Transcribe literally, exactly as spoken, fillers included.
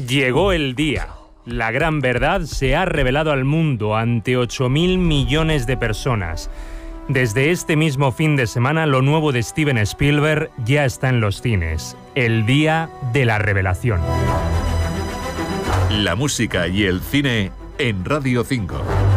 Llegó el día. La gran verdad se ha revelado al mundo ante ocho mil millones de personas. Desde este mismo fin de semana, lo nuevo de Steven Spielberg ya está en los cines. El día de la revelación. La música y el cine en Radio cinco.